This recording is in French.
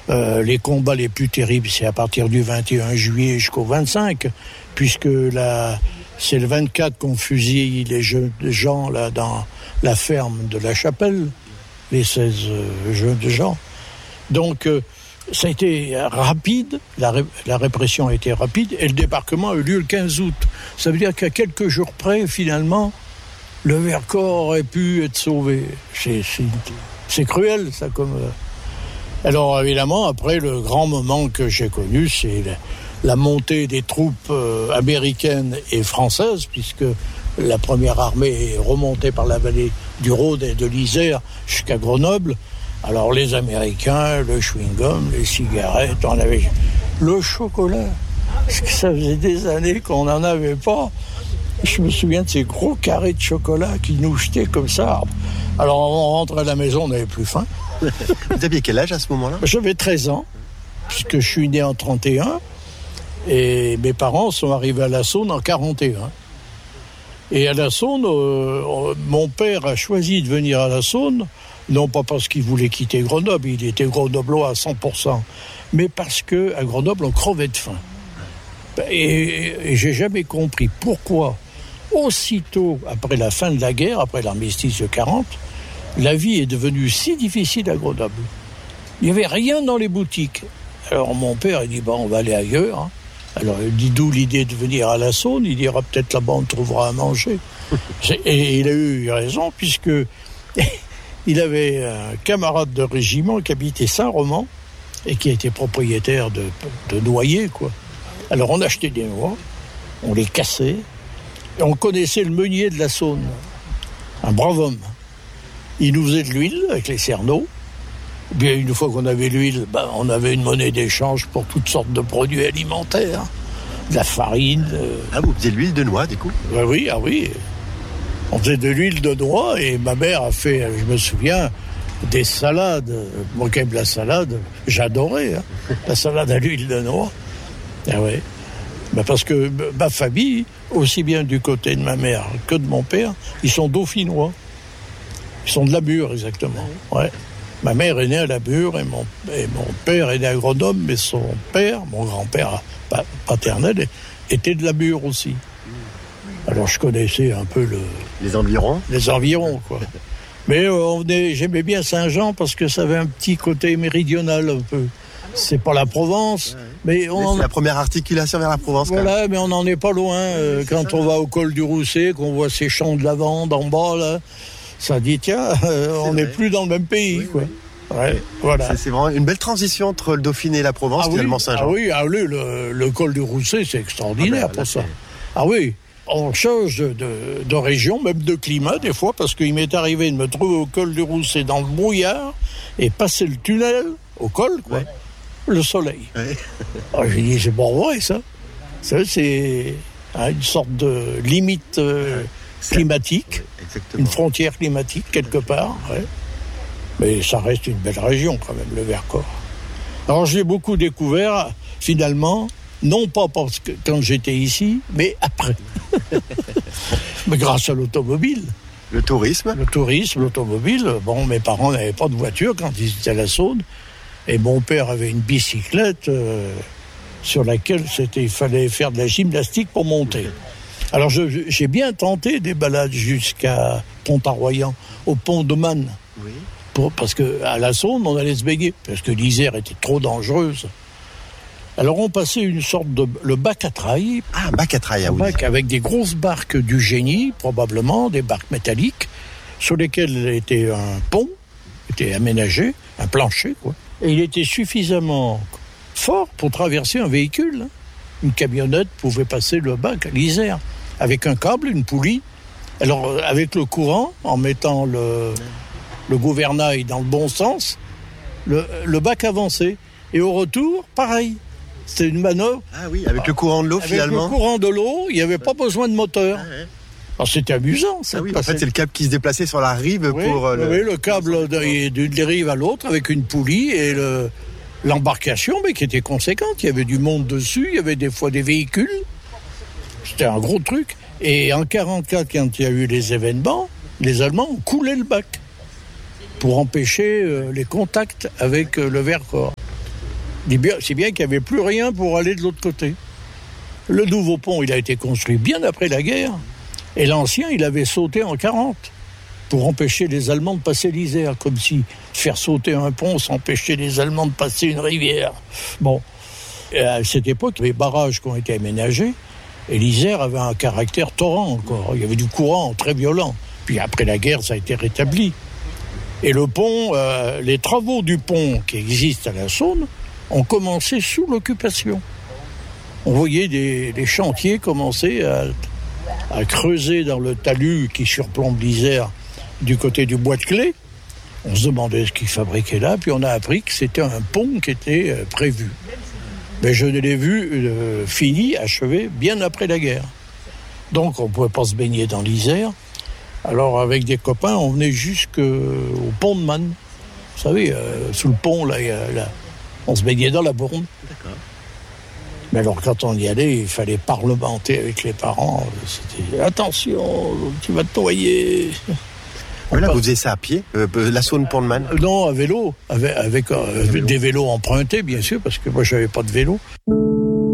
Les combats les plus terribles, c'est à partir du 21 juillet jusqu'au 25, puisque c'est le 24 qu'on fusille les jeunes gens là, dans la ferme de la Chapelle, les 16 jeunes gens. Donc, ça a été rapide, la répression a été rapide, et le débarquement a eu lieu le 15 août. Ça veut dire qu'à quelques jours près, finalement, le Vercors aurait pu être sauvé. C'est cruel, ça, comme... Alors, évidemment, après, le grand moment que j'ai connu, c'est la montée des troupes américaines et françaises, puisque la première armée est remontée par la vallée du Rhône et de l'Isère jusqu'à Grenoble. Alors, les Américains, le chewing-gum, les cigarettes, on avait le chocolat. Parce que ça faisait des années qu'on n'en avait pas. Je me souviens de ces gros carrés de chocolat qui nous jetaient comme ça. Alors, on rentre à la maison, on n'avait plus faim. Vous aviez quel âge à ce moment-là ? J'avais 13 ans, puisque je suis né en 31, et mes parents sont arrivés à la Saône en 41. Et à la Saône, mon père a choisi de venir à la Saône, non pas parce qu'il voulait quitter Grenoble, il était grenoblois à 100%, mais parce qu'à Grenoble, on crevait de faim. Et j'ai jamais compris pourquoi, aussitôt après la fin de la guerre, après l'armistice de 40, la vie est devenue si difficile à Grenoble. Il n'y avait rien dans les boutiques. Alors mon père, il dit, on va aller ailleurs. Hein. Alors il dit, d'où l'idée de venir à la Saône, il dira, peut-être là-bas on trouvera à manger. Et il a eu raison, puisque il avait un camarade de régiment qui habitait Saint-Roman et qui était propriétaire de noyers, quoi. Alors on achetait des noix, on les cassait, et on connaissait le meunier de la Saône, un brave homme. Il nous faisait de l'huile avec les cerneaux. Bien, une fois qu'on avait l'huile, on avait une monnaie d'échange pour toutes sortes de produits alimentaires. De la farine. Ah, vous faisiez de l'huile de noix, du coup ? Oui. On faisait de l'huile de noix et ma mère a fait, je me souviens, des salades. Moi, quand même, la salade, j'adorais. Hein, la salade à l'huile de noix. Ah ouais. Parce que ma famille, aussi bien du côté de ma mère que de mon père, ils sont dauphinois. Ils sont de la Bure, exactement. Ouais. Ma mère est née à la Bure et mon père est né à Grenoble, mais son père, mon grand-père paternel, était de la Bure aussi. Alors je connaissais un peu les environs. Les environs, quoi. Mais j'aimais bien Saint-Jean parce que ça avait un petit côté méridional un peu. C'est pas la Provence, mais c'est la première articulation vers la Provence. Voilà, mais on n'en est pas loin. Quand on va au col du Rousset, qu'on voit ces champs de lavande en bas, là, ça dit, tiens, on n'est plus dans le même pays, quoi. Ouais, voilà. C'est vraiment une belle transition entre le Dauphiné et la Provence, finalement, Saint-Jean. Ah oui, le col du Rousset, c'est extraordinaire pour ça. Ah oui, on change de région, même de climat, des fois, parce qu'il m'est arrivé de me trouver au col du Rousset dans le brouillard et passer le tunnel au col, quoi. Ouais. Le soleil. Ouais. Alors, j'ai dit, c'est pas vrai, ça. Ça, c'est une sorte de limite climatique, une frontière climatique, quelque part. Ouais. Mais ça reste une belle région, quand même, le Vercors. Alors, j'ai beaucoup découvert, finalement, non pas parce que, quand j'étais ici, mais après. Mais grâce à l'automobile. Le tourisme, l'automobile. Bon, mes parents n'avaient pas de voiture quand ils étaient à la Saône. Et mon père avait une bicyclette sur laquelle il fallait faire de la gymnastique pour monter. Alors j'ai bien tenté des balades jusqu'à Pont-à-Royan, au pont de Man. Oui. Parce qu'à la Saône, on allait se baigner, parce que l'Isère était trop dangereuse. Alors on passait une sorte le bac à traille. Ah, bac à traille, oui. Bac avec des grosses barques du génie, probablement, des barques métalliques, sur lesquelles était un pont, était aménagé, un plancher, quoi. Et il était suffisamment fort pour traverser un véhicule. Une camionnette pouvait passer le bac à l'Isère, avec un câble, une poulie. Alors, avec le courant, en mettant le gouvernail dans le bon sens, le bac avançait. Et au retour, pareil. C'était une manœuvre. Ah oui, avec le courant de l'eau, finalement. Avec le courant de l'eau, il n'y avait pas besoin de moteur. Ah ouais. Alors, c'était amusant, ça. Ah oui, en fait, c'est le câble qui se déplaçait sur la rive pour... Oui, le câble d'une rive à l'autre avec une poulie et l'embarcation, mais qui était conséquente. Il y avait du monde dessus, il y avait des fois des véhicules. C'était un gros truc. Et en 1944, quand il y a eu les événements, les Allemands ont coulé le bac pour empêcher les contacts avec le Vercors. Si bien qu'il n'y avait plus rien pour aller de l'autre côté. Le nouveau pont, il a été construit bien après la guerre, et l'ancien, il avait sauté en 40 pour empêcher les Allemands de passer l'Isère, comme si faire sauter un pont, ça empêchait les Allemands de passer une rivière. Bon, et à cette époque, les barrages qui ont été aménagés, et l'Isère avait un caractère torrent encore. Il y avait du courant très violent. Puis après la guerre, ça a été rétabli. Et le pont, les travaux du pont qui existent à la Saône ont commencé sous l'occupation. On voyait les chantiers commencer à creuser dans le talus qui surplombe l'Isère du côté du Bois de Clé. On se demandait ce qu'ils fabriquaient là, puis on a appris que c'était un pont qui était prévu. Mais je l'ai vu fini, achevé, bien après la guerre. Donc on ne pouvait pas se baigner dans l'Isère. Alors avec des copains, on venait jusqu'au pont de Man. Vous savez, sous le pont, là, on se baignait dans la Bourne. D'accord. Mais alors quand on y allait, il fallait parlementer avec les parents. C'était « Attention, tu vas te noyer !» Voilà, vous faisiez ça à pied, la Saône Pont de Man? Non, à vélo, avec des vélos empruntés, bien sûr, parce que moi, je n'avais pas de vélo.